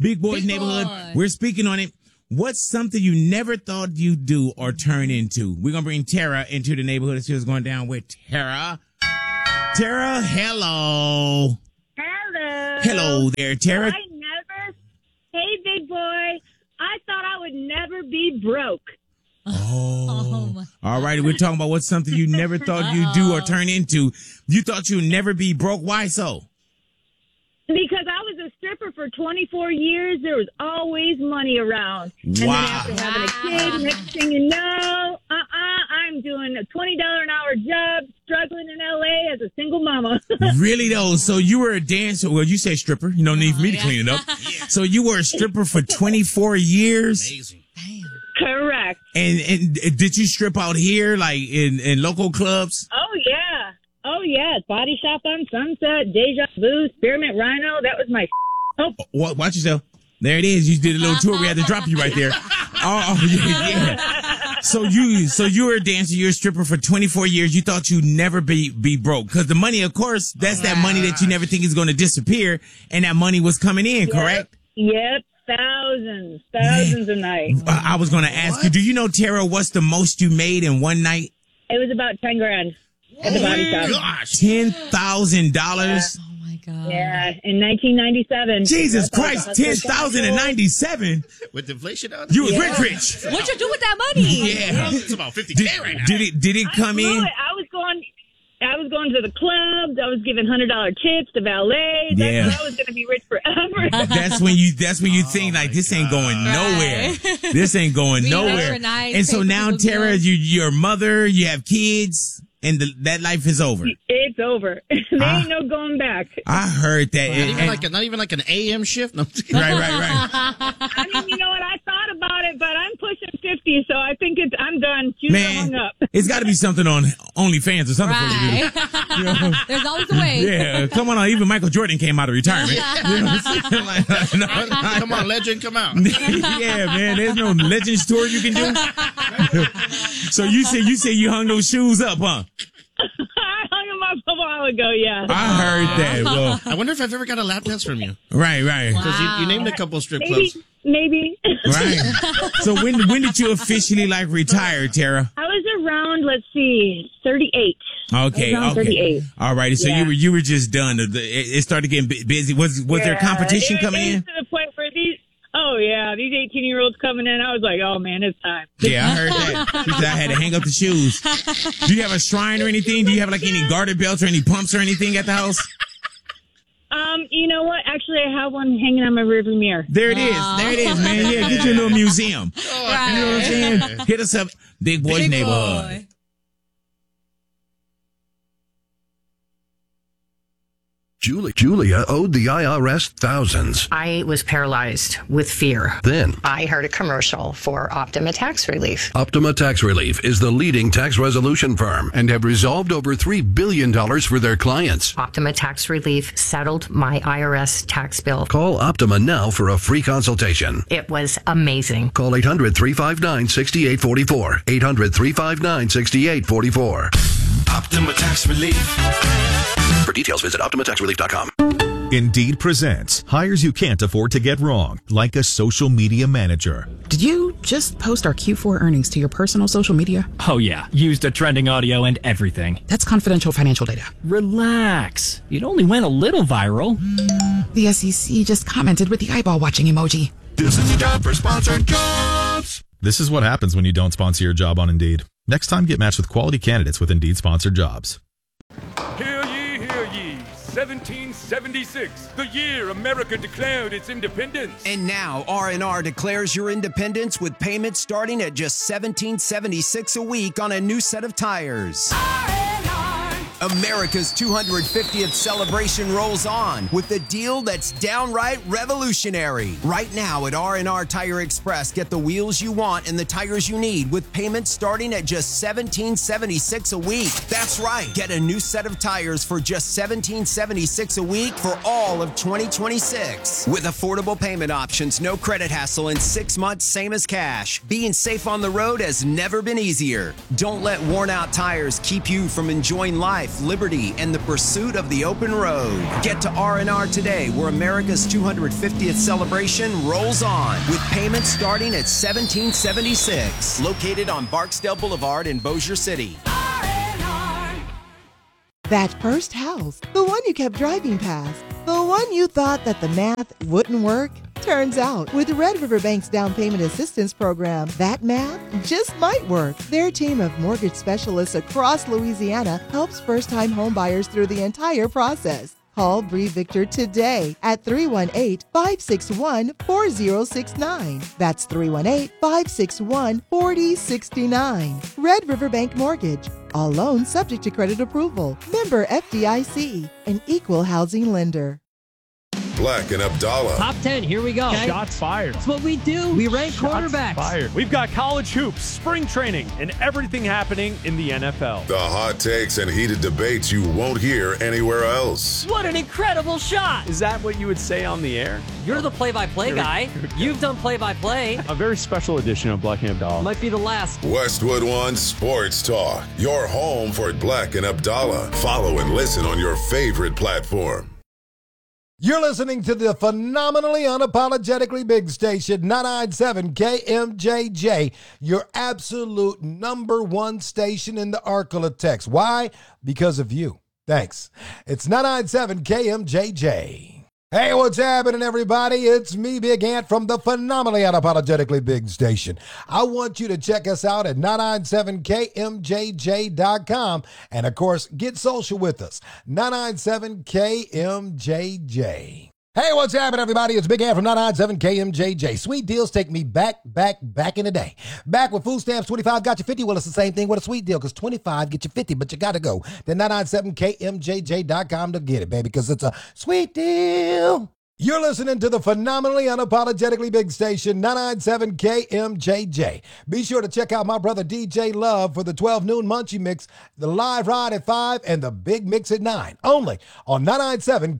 Big Boys Neighborhood. We're speaking on it. What's something you never thought you'd do or turn into? We're going to bring Tara into the neighborhood and see what's going down with Tara. Tara, hello. Hello. Hello there, Tara. Hey, big boy. I thought I would never be broke. Oh. All right. We're talking about what's something you never thought you'd do or turn into. You thought you'd never be broke. Why so? Because I was a stripper for 24 years, there was always money around. And then after having a kid, next thing you know, I'm doing a $20 an hour job, struggling in L.A. as a single mama. Really, though? So you were a dancer. Well, you say stripper. You don't need for me to clean it up. So you were a stripper for 24 years? Amazing. Correct. And did you strip out here, like in local clubs? Oh, yeah. Body Shop on Sunset, Deja Vu, Spearmint Rhino. That was my... Oh. Watch yourself. There it is. You did a little tour. We had to drop you right there. Yeah. So you were a dancer. You were a stripper for 24 years. You thought you'd never be broke. Because the money, of course, that's that money that you never think is going to disappear. And that money was coming in, correct? Yep. Thousands a night. I was going to ask you, do you know, Tara, what's the most you made in one night? It was about $10,000 at the Body Shop. Gosh, $10,000. Oh my God. Yeah, in 1997. Jesus Christ, 10,097 With inflation on it? You was rich. What'd you do with that money? Yeah, it's about 50K right now. Did it come in? I was going to the clubs. I was giving $100 tips to valet. I was going to be rich forever. That's when you think like this ain't going nowhere. This ain't going nowhere. Nice, and so now, Tara, you're a mother. You have kids. And that life is over. It's over. There ain't no going back. I heard that. Not even like an AM shift? No. Right. I mean, you know what? I thought about it, but I'm pushing 50, so I think I'm done. Man, up. It's got to be something on OnlyFans or something for you to do. You know? There's always a way. Yeah, come on. Even Michael Jordan came out of retirement. You know what I'm saying? Come on, legend, come out. Yeah, man. There's no Legends tour you can do. So you say you hung those shoes up, huh? I hung them up a while ago, yeah. I heard that. Well, I wonder if I've ever got a lap dance from you. Right. Because you named a couple strip clubs. Maybe. Right. So when did you officially retire, Tara? I was around, 38. Okay. 38. All righty. So you were just done. It started getting busy. Was there competition coming in? To the point where these 18-year-olds coming in, I was like, oh man, it's time. Yeah, I heard that. She said I had to hang up the shoes. Do you have a shrine or anything? Do you have any garter belts or any pumps or anything at the house? You know what? Actually, I have one hanging on my rearview mirror. There it is, man. Yeah, get your little museum. Right. You know what I'm saying? Hit us up, Big Boys Neighborhood. Julia owed the IRS thousands. I was paralyzed with fear. Then I heard a commercial for Optima Tax Relief. Optima Tax Relief is the leading tax resolution firm and have resolved over $3 billion for their clients. Optima Tax Relief settled my IRS tax bill. Call Optima now for a free consultation. It was amazing. Call 800-359-6844. 800-359-6844. Optima Tax Relief. For details, visit OptimaTaxRelief.com. Indeed presents hires you can't afford to get wrong, like a social media manager. Did you just post our Q4 earnings to your personal social media? Oh yeah, used a trending audio and everything. That's confidential financial data. Relax. It only went a little viral. The SEC just commented with the eyeball watching emoji. This is the job for sponsored jobs. This is what happens when you don't sponsor your job on Indeed. Next time, get matched with quality candidates with Indeed sponsored jobs. Hear ye, 1776, the year America declared its independence. And now R&R declares your independence with payments starting at just $17.76 a week on a new set of tires. America's 250th celebration rolls on with a deal that's downright revolutionary. Right now at R&R Tire Express, get the wheels you want and the tires you need with payments starting at just $17.76 a week. That's right. Get a new set of tires for just $17.76 a week for all of 2026. With affordable payment options, no credit hassle, and 6 months same as cash. Being safe on the road has never been easier. Don't let worn out tires keep you from enjoying life life, liberty, and the pursuit of the open road. Get to R&R today, where America's 250th celebration rolls on, with payments starting at $17.76. Located on Barksdale Boulevard in Bossier City. That first house, the one you kept driving past, the one you thought that the math wouldn't work. Turns out, with Red River Bank's down payment assistance program, that math just might work. Their team of mortgage specialists across Louisiana helps first-time homebuyers through the entire process. Call Bree Victor today at 318-561-4069. That's 318-561-4069. Red River Bank Mortgage. All loans subject to credit approval. Member FDIC, an equal housing lender. Black and Abdallah. Top 10, here we go. Okay. Shots fired. That's what we do. We rank quarterbacks. Fired. We've got college hoops, spring training, and everything happening in the NFL. The hot takes and heated debates you won't hear anywhere else. What an incredible shot. Is that what you would say on the air? You're the play-by-play guy. You've done play-by-play. A very special edition of Black and Abdallah. Might be the last. Westwood One Sports Talk. Your home for Black and Abdallah. Follow and listen on your favorite platform. You're listening to the phenomenally unapologetically big station, 997 KMJJ, your absolute number one station in the Arklatex. Why? Because of you. Thanks. It's 997 KMJJ. Hey, what's happening, everybody? It's me, Big Ant, from the phenomenally unapologetically big station. I want you to check us out at 997KMJJ.com. And, of course, get social with us, 997KMJJ. Hey, what's happening, everybody? It's Big Ant from 997 KMJJ. Sweet deals take me back in the day. Back when food stamps 25 got you 50. Well, it's the same thing with a sweet deal, because 25 get you 50, but you got to go to 997KMJJ.com to get it, baby, because it's a sweet deal. You're listening to the phenomenally unapologetically big station, 997 KMJJ. Be sure to check out my brother DJ Love for the 12 noon Munchie Mix, the live ride at 5, and the big mix at 9. Only on 997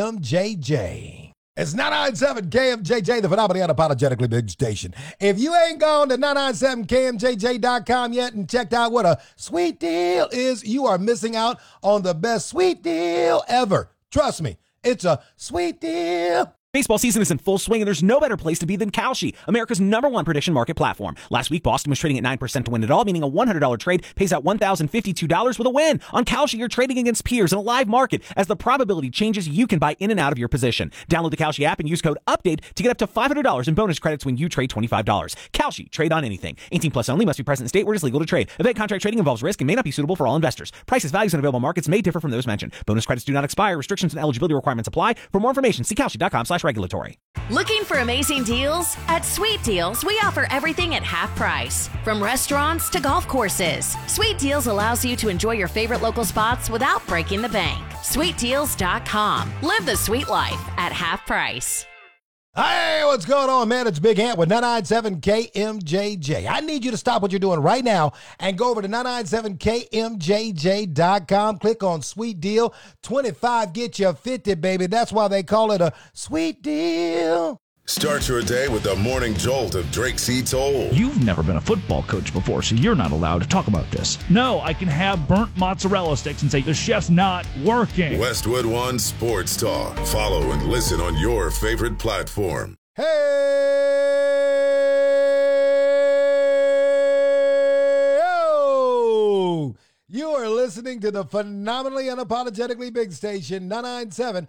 KMJJ. It's 997 KMJJ, the phenomenally unapologetically big station. If you ain't gone to 997KMJJ.com yet and checked out what a sweet deal is, you are missing out on the best sweet deal ever. Trust me. It's a sweet deal. Baseball season is in full swing, and there's no better place to be than Kalshi, America's #1 prediction market platform. Last week, Boston was trading at 9% to win it all, meaning a $100 trade pays out $1,052 with a win. On Kalshi, you're trading against peers in a live market. As the probability changes, you can buy in and out of your position. Download the Kalshi app and use code UPDATE to get up to $500 in bonus credits when you trade $25. Kalshi, trade on anything. 18 plus only, must be present in state where it is legal to trade. Event contract trading involves risk and may not be suitable for all investors. Prices, values, and available markets may differ from those mentioned. Bonus credits do not expire. Restrictions and eligibility requirements apply. For more information, see Kalshi.com/regulatory. Looking for amazing deals? At Sweet Deals, we offer everything at half price. From restaurants to golf courses, Sweet Deals allows you to enjoy your favorite local spots without breaking the bank. SweetDeals.com. Live the sweet life at half price. Hey, what's going on, man? It's Big Ant with 997 KMJJ. I need you to stop what you're doing right now and go over to 997KMJJ.com. Click on Sweet Deal. 25 get you 50, baby. That's why they call it a sweet deal. Start your day with the morning jolt of Drake C. Toll. You've never been a football coach before, so you're not allowed to talk about this. No, I can have burnt mozzarella sticks and say the chef's not working. Westwood One Sports Talk. Follow and listen on your favorite platform. Hey! You are listening to the phenomenally unapologetically big station, 997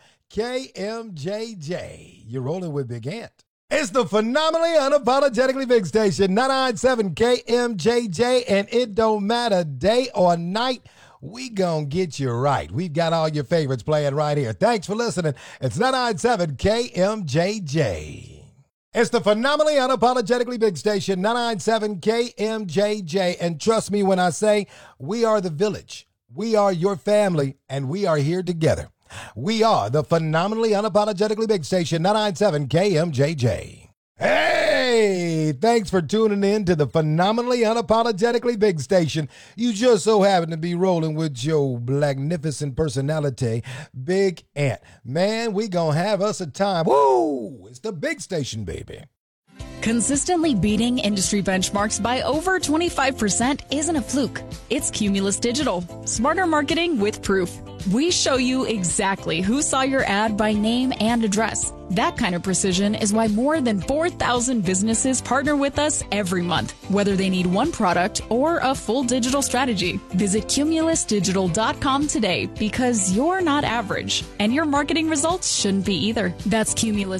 KMJJ. You're rolling with Big Ant. It's the phenomenally unapologetically big station, 997 KMJJ, and it don't matter day or night, we gonna get you right. We've got all your favorites playing right here. Thanks for listening. It's 997 KMJJ. It's the phenomenally unapologetically big station, 997 KMJJ. And trust me when I say we are the village. We are your family, and we are here together. We are the phenomenally unapologetically big station, 997 KMJJ. Hey, thanks for tuning in to the phenomenally unapologetically big station. You just so happen to be rolling with your magnificent personality, Big Ant. Man, we gonna have us a time. Woo! It's the big station, baby. Consistently beating industry benchmarks by over 25% isn't a fluke. It's Cumulus Digital. Smarter marketing with proof. We show you exactly who saw your ad by name and address. That kind of precision is why more than 4,000 businesses partner with us every month, whether they need one product or a full digital strategy. Visit cumulusdigital.com today because you're not average, and your marketing results shouldn't be either. That's Cumulus.